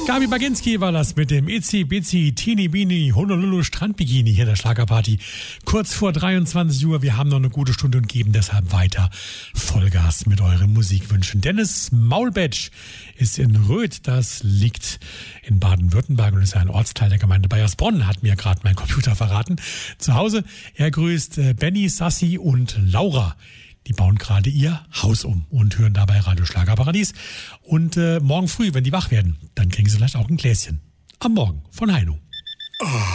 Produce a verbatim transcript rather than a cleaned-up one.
Gabi Baginski war das mit dem Itzi Bitzi Teeny Beanie Honolulu Strandbikini hier in der Schlagerparty. Kurz vor dreiundzwanzig Uhr, wir haben noch eine gute Stunde und geben deshalb weiter Vollgas mit euren Musikwünschen. Dennis Maulbetsch ist in Röth, das liegt in Baden-Württemberg und ist ein Ortsteil der Gemeinde Bayersbronn, hat mir gerade mein Computer verraten. Zu Hause, er grüßt Benny, Sassi und Laura. Die bauen gerade ihr Haus um und hören dabei Radio Schlagerparadies. Und äh, morgen früh, wenn die wach werden, dann kriegen sie vielleicht auch ein Gläschen. Am Morgen von Heino. Oh.